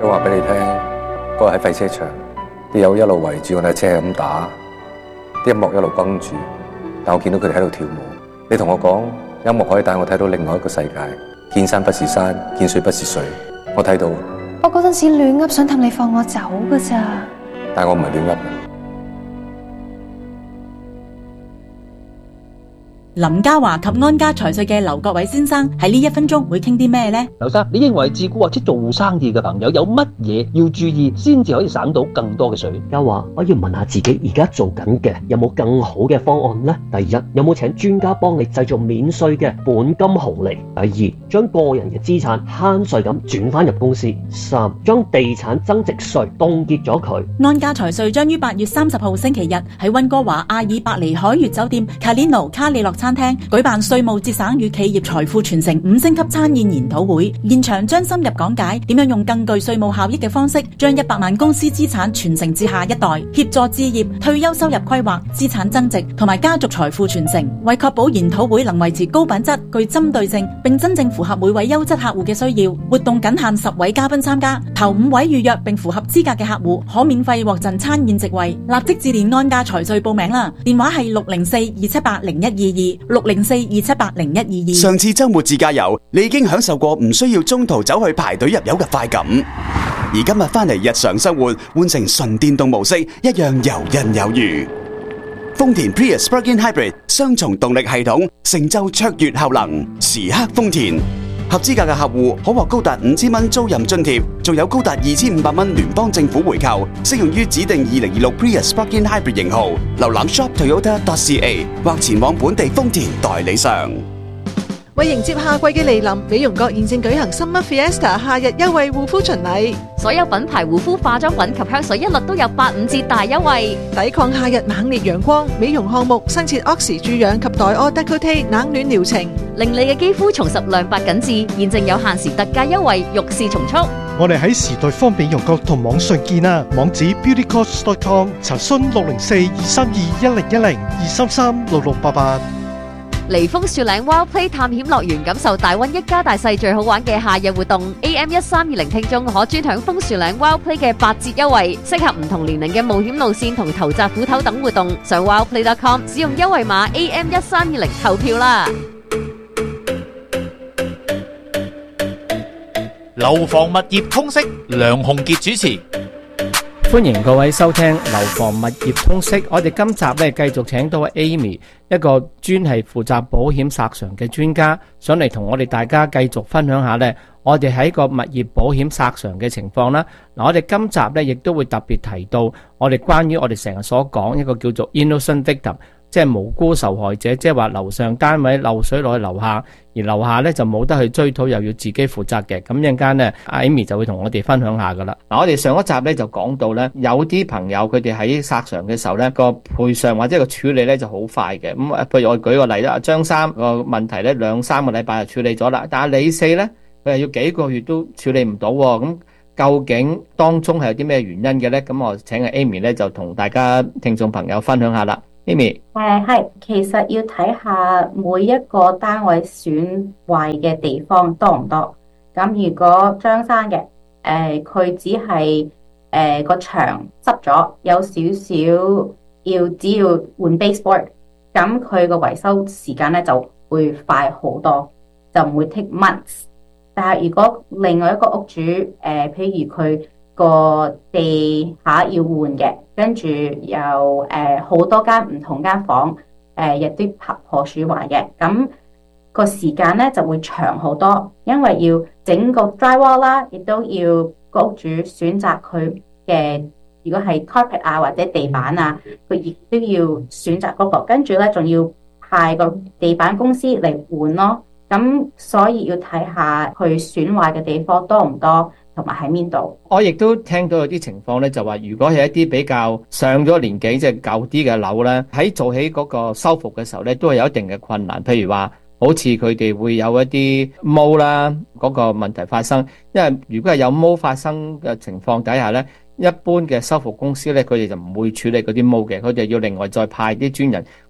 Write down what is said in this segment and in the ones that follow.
我話俾你聽，嗰日喺廢車場，啲友一路圍住我哋車咁打，啲音樂一路轟住，但我見到佢哋喺度跳舞。你同我講，音樂可以帶我睇到另外一個世界，見山不是山，見水不是水。我睇到。 我嗰陣時亂噏，想氹你放我走噶咋。 但我唔係亂噏。 林嘉華及安家財稅嘅劉國偉先生喺呢1分鐘會傾啲咩呢？ 劉生，你認為自僱或者做生意嘅朋友有乜嘢要注意，先至可以省到更多嘅稅？ 嘉華，我要問下自己而家做緊嘅有冇更好嘅方案呢？第一，有冇請專家幫你製造免稅嘅本金紅利？第二，將個人嘅資產慳稅咁轉翻入公司。三，將地產增值稅凍結咗佢。 安家財稅將於8月30號星期日喺溫哥華阿爾伯尼海悅酒店卡利諾卡利諾餐廳舉辦稅務節省與企業財富傳承5星級餐宴研討會，現場將深入講解點樣用更具稅務效益嘅方式，將100萬公司資產傳承至下一代，協助置業、退休收入規劃、資產增值同埋家族財富傳承。為確保研討會能維持高品質、具針對性，並真正符合每位優質客戶嘅需要，活動僅限10位嘉賓參加，頭5位預約並符合資格嘅客戶可免費獲贈餐宴席位。立即致電安家財稅報名啦，電話係604-278-0122，604-278-0122。 上次周末自駕遊，你已經享受過唔需要中途走去排隊入油嘅快感，而今日翻嚟日常生活，換成純電動模式，一樣游刃有餘。豐田 Prius Plug-in Hybrid 雙重動力系統，成就卓越效能，時刻豐田。合資格嘅客戶可獲高達5000蚊租賃津貼，仲有高達2500蚊聯邦政府回扣，適用於指定2026 Prius Plug-in Hybrid 型號。瀏覽 shoptoyota.ca 或前往本地豐田代理商。 為迎接夏季嘅嚟臨，美容閣現正舉行 Summer Fiesta 夏日優惠護膚巡禮， 所有品牌護膚化妝品及香水一律都有85折大優惠。 抵抗夏日猛烈陽光，美容項目新設 Oxy 注氧及黛柯 Décolleté 冷暖療程， 令你嘅肌膚重拾亮白緊緻。現正有限時特價優惠，欲試從速。 我哋喺時代方美容閣同網上見啊，網址 beautycost.com， 查詢604-232-1010 離峰樹嶺 Wild Play 探險樂園，感受大溫一家大細最好玩嘅夏日活動。AM1320 聽眾可專享楓樹嶺 Wild Play 嘅8折優惠，適合唔同年齡嘅冒險路線同投擲斧頭等活動。上 wildplay.com 使用優惠碼 AM1320 投票啦。 樓房物業通識，梁鴻傑主持。 歡迎各位收聽樓房物業通識。我哋今集咧繼續請到 Amy， 一個專係負責保險索償嘅專家，上嚟同我哋大家繼續分享下咧，我哋喺個物業保險索償嘅情況啦。嗱，我哋今集咧亦都會特別提到我哋關於我哋成日所講一個叫做 innocent victim， 即係無辜受害者，即係話樓上單位漏水落去樓下，而樓下咧就冇得去追討，又要自己負責嘅。咁一陣間咧，Amy 就會同我哋分享下噶啦。嗱，我哋上一集咧就講到咧，有啲朋友佢哋喺索償嘅時候咧，個賠償或者個處理咧就好快嘅。咁譬如我舉個例啦，張三個問題咧2-3個禮拜就處理咗啦，但係李四咧佢係要幾個月都處理唔到喎。咁究竟當中係有啲咩原因嘅咧？咁我請阿 Amy 咧就同大家聽眾朋友分享下啦。Amy， 係，其實要睇下每一個單位損壞嘅地方多唔多。咁如果張生嘅，佢只係個牆濕咗，有少少只要換 baseboard， 咁佢個維修時間咧就會快好多，就唔會 take months。但係如果另外一個屋主，譬如佢個地下要換嘅，跟住有好多間唔同間房，亦都破損壞嘅，咁個時間咧就會長好多，因為要整個 drywall 啦，亦都要個屋主選擇佢嘅，如果係 carpet 啊或者地板啊，佢亦都要選擇嗰個，跟住咧仲要派個地板公司嚟換咯，咁所以要睇下佢損壞嘅地方多唔多，同埋喺邊度？ 我亦都聽到有啲情況咧，就話如果係一啲比較上咗年紀，即係舊啲嘅樓咧，喺做起嗰個修復嘅時候咧，都係有一定嘅困難。譬如話，好似佢哋會有一啲毛啦嗰個問題發生，因為如果係有毛發生嘅情況底下咧，一般嘅修復公司咧，佢哋就唔會處理嗰啲毛嘅，佢哋要另外再派啲專人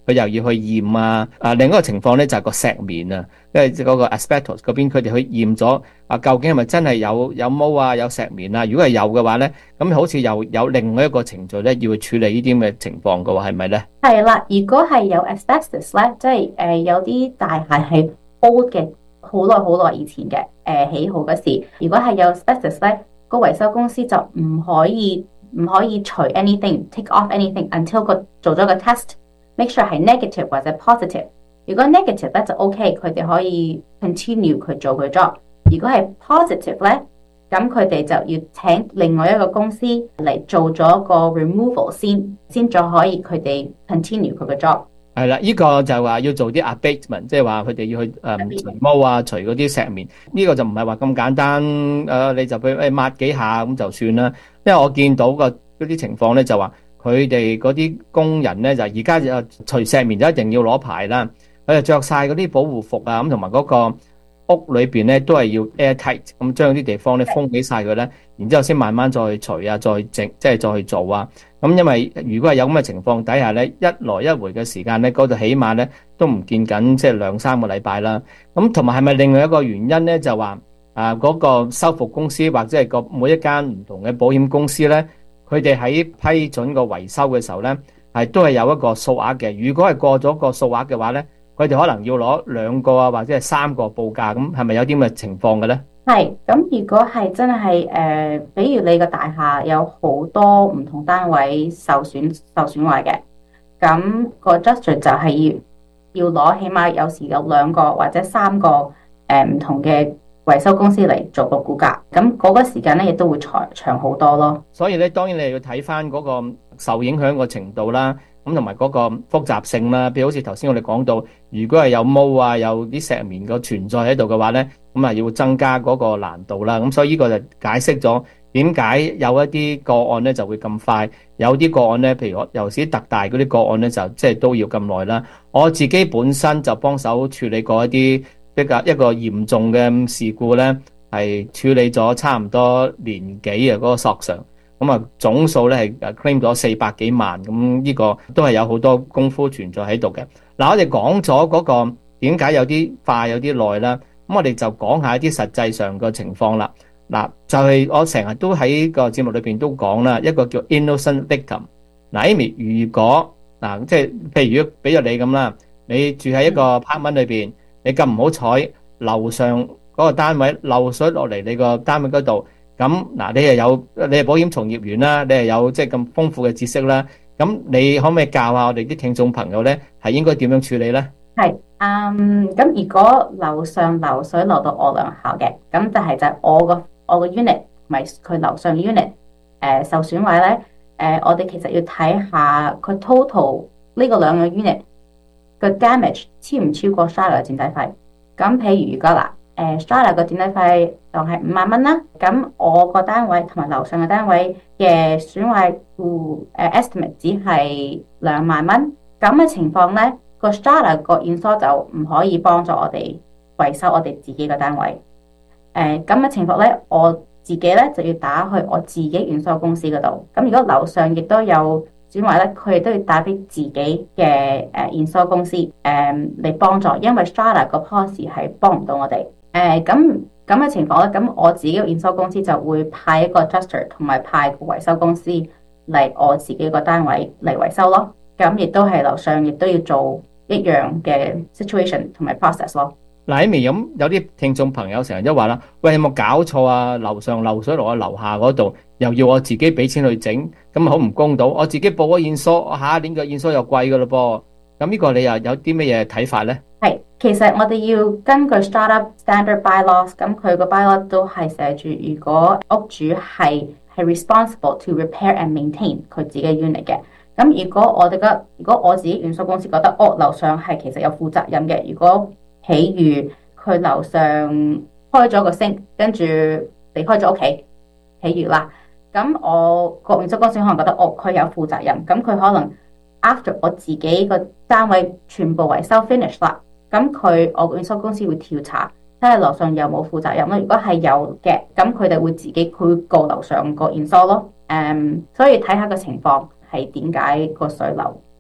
佢又要去驗啊。另一個情況咧就係個石棉啊，因為嗰個 asbestos 嗰邊佢哋去驗咗究竟係咪真係有毛啊，有石棉啊？如果係有嘅話咧，咁好似又有另外一個程序咧要去處理呢啲咁嘅情況嘅喎，係咪咧？ 係啦，如果係有 asbestos 咧，即係有啲大廈係 old 嘅，好耐以前嘅起好嗰時，如果係有 asbestos 咧，個維修公司就唔可以除 anything，take off anything until 做咗個 test，make sure 係 negative 或者 positive。如果 negative 咧就 OK， 佢哋可以 continue 佢做佢 job。如果係 positive 咧，咁佢哋就要請另外一個公司嚟做咗個 removal先再可以佢哋 continue 佢個 job。 係啦，呢個就話要做啲 abatement， 即係話佢哋要去除毛啊，除嗰啲石棉。呢個就唔係話咁簡單，你就去抹幾下咁就算啦。因為我見到嗰啲情況咧，就話佢哋嗰啲工人咧就而家就除石棉就一定要攞牌啦，佢就着晒嗰啲保護服啊，咁同埋嗰個屋裏邊咧都係要 airtight， 咁將啲地方咧封起晒佢咧，然之後先慢慢再去除啊，再整即係再去做啊。咁因為如果係有咁嘅情況底下咧，一來一回嘅時間咧，嗰度起碼咧都唔見緊即係2-3個禮拜啦。咁同埋係咪另外一個原因咧，就話嗰個修復公司或者係每一間唔同嘅保險公司咧，佢哋喺批准個維修嘅時候咧，都係有一個數額嘅。如果係過咗個數額嘅話咧，佢哋可能要攞2個啊，或者係3個報價。咁係咪有啲咁嘅情況嘅咧？係，咁如果係真係比如你個大廈有好多唔同單位受損壞嘅，咁個 adjuster 就係要攞起碼有時有2個或者3個唔同嘅維修公司嚟做個估價，咁嗰個時間咧亦都會長好多咯。所以咧，當然你要睇翻嗰個受影響個程度啦，咁同埋嗰個複雜性啦。譬如好似頭先我哋講到，如果係有毛啊，有啲石棉個存在喺度嘅話咧，咁啊要增加嗰個難度啦。咁所以呢個就解釋咗點解有一啲個案咧就會咁快，有啲個案咧，譬如尤其是特大嗰啲個案咧，就即係都要咁耐啦。我自己本身就幫手處理過一啲一個嚴重嘅事故咧，係處理咗差唔多年幾啊嗰個索償。咁啊，總數咧係 claim 咗400幾萬，咁呢個都係有好多功夫存在喺度嘅。嗱，我哋講咗嗰個點解有啲快有啲耐啦，咁我哋就講下一啲實際上嘅情況啦。嗱，就係我成日都喺個節目裏邊都講啦，一個叫 innocent victim。嗱 ，Amy， 如果嗱即係譬如如果俾咗你咁啦，你住喺一個 apartment 裏邊，你咁唔好彩，樓上嗰個單位漏水落嚟你個單位嗰度。咁嗱，你係保險從業員啦，你係有即係咁豐富嘅知識啦。咁你可唔可以教下我哋啲聽眾朋友咧，係應該點樣處理咧？係，咁如果樓上漏水漏到我兩下嘅，咁就係我個 unit 同埋佢樓上 unit 受損壞咧，我哋其實要睇下佢 total 呢個兩個 unit 個 damage 超唔超過 Strata 嘅墊底費。咁譬如如果Strata 個墊底費就係5萬蚊啦，咁我個單位同埋樓上嘅單位嘅損壞estimate 只係2萬蚊。咁嘅情況咧，個 Strata 個 insure 就唔可以幫助我哋維修我哋自己嘅單位。咁嘅情況咧，我自己咧就要打去我自己 insure 公司嗰度。咁如果樓上亦都有損壞咧，佢哋都要打俾自己嘅insure 公司嚟幫助，因為 Strata 個 policy 係幫唔到我哋。咁嘅情況咧，咁我自己嘅 insure 公司就會派一個 adjuster 同埋派個維修公司嚟我自己個單位嚟維修咯。咁亦都係樓上亦都要做一樣嘅 situation 同埋 process 咯。嗱，Amy，咁有啲聽眾朋友成日都話啦，喂，有冇搞錯啊？樓上漏水落我樓下嗰度，又要我自己俾錢去整，咁好唔公道。我自己報咗insure，我下一年嘅insure又貴噶咯噃。咁呢個你又有啲乜嘢睇法咧？係，其實我哋要根據 Strata Standard Bylaws， 咁佢個 bylaw 都係寫住，如果屋主係 responsible to repair and maintain 佢自己嘅 unit 嘅。咁如果我自己 insure 公司覺得樓上係其實有負責任嘅，如果譬如佢樓上開咗個升，跟住離開咗屋企，譬如啦，咁我個 insure 公司可能覺得佢有負責任，咁佢可能 after 我自己個單位全部維修 finish 啦，咁我個 insure 公司會調查睇下樓上有冇負責任咯。如果係有嘅，咁佢哋會自己去告樓上個 insure 咯。所以睇下個情況係點解個水流。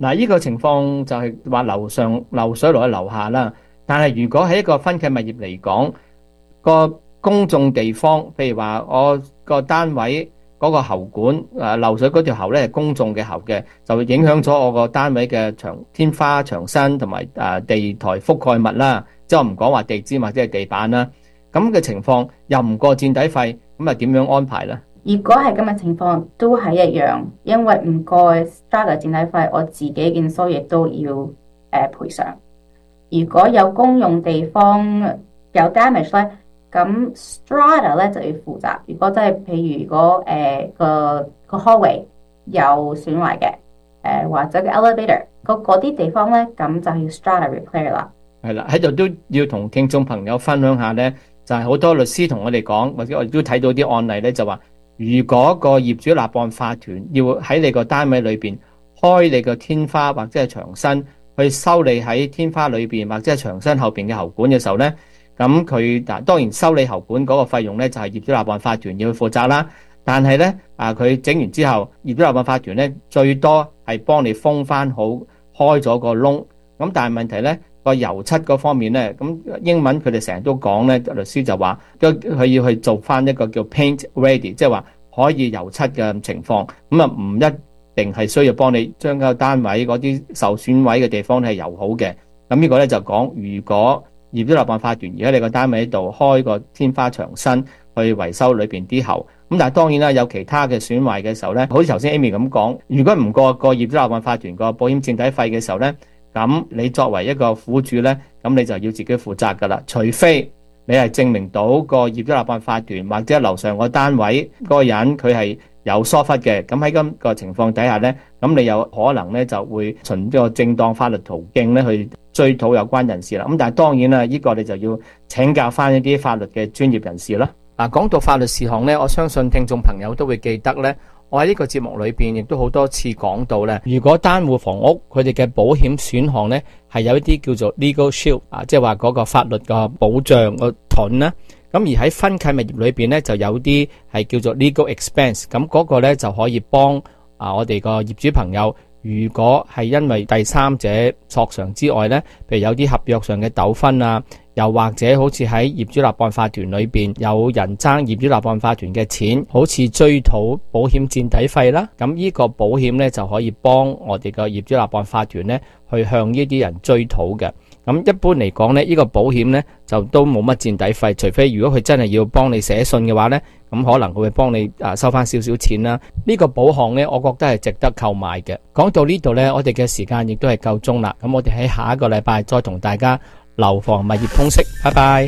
嗱，呢個情況就係話樓上漏水落去樓下啦。但係如果喺一個分契物業嚟講，個公眾地方，譬如話我個單位嗰個喉管漏水嗰條喉咧係公眾嘅喉嘅，就會影響咗我個單位嘅天花牆身同埋地台覆蓋物啦。即係我唔講話地氈或者係地板啦。咁嘅情況又唔過墊底費，咁啊點樣安排咧？ 如果係咁嘅情況，都係一樣，因為唔過 strata 墊底費，我自己件收益都要賠償。如果有公用地方有 damage 咧，咁 strata 咧就要負責。如果真係譬如如果個 hallway 有損壞嘅，或者個 elevator 嗰啲地方咧，咁就要 strata repair 啦。係啦，喺度都要同聽眾朋友分享下咧，就係好多律師同我哋講，或者我哋都睇到啲案例咧，就話如果個業主立案法團要喺你個單位裏邊開你個天花或者係牆身去修理喺天花裏邊或者係牆身後邊嘅喉管嘅時候咧，咁佢當然修理喉管嗰個費用咧就係業主立案法團要去負責啦。但係咧佢整完之後，業主立案法團咧最多係幫你封翻好開咗個窿。咁但係問題咧，個油漆嗰方面咧，咁英文佢哋成日都講咧，律師就話佢要去做翻一個叫 paint ready， 即係話可以油漆嘅情況。咁啊唔一定係需要幫你將個單位嗰啲受損毀嘅地方係油好嘅。咁呢個咧就講，如果業主立案法團而喺你個單位度開個天花牆身去維修裏邊啲喉。咁但係當然啦，有其他嘅損壞嘅時候咧，好似頭先 Amy 咁講，如果唔過個業主立案法團個保險墊底費嘅時候咧，咁你作為一個苦主咧，咁你就要自己負責噶啦。除非你係證明到個業主立案法團或者樓上個單位嗰個人佢係有疏忽嘅，咁喺咁個情況底下咧，咁你有可能咧就會循呢個正當法律途徑咧去追討有關人士啦。咁但係當然啦，呢個你就要請教翻一啲法律嘅專業人士啦。嗱，講到法律事項咧，我相信聽眾朋友都會記得咧，我喺呢個節目裏邊亦都好多次講到咧，如果單戶房屋佢哋嘅保險選項咧係有一啲叫做 legal shield 即係話嗰個法律個保障個盾啦。咁而喺分契物業裏邊咧就有啲係叫做 legal expense， 咁嗰個咧就可以幫我哋個業主朋友，如果係因為第三者索償之外咧，譬如有啲合約上嘅糾紛啊，又或者好似喺業主立案法團裏邊有人爭業主立案法團嘅錢，好似追討保險墊底費啦，咁呢個保險咧就可以幫我哋個業主立案法團咧去向呢啲人追討嘅。咁一般嚟講咧，呢個保險咧就都冇乜墊底費，除非如果佢真係要幫你寫信嘅話咧，咁可能佢會幫你收翻少少錢啦。呢個保項咧，我覺得係值得購買嘅。講到呢度咧，我哋嘅時間亦都係夠鐘啦。咁我哋喺下一個禮拜再同大家樓房物業通識，拜拜。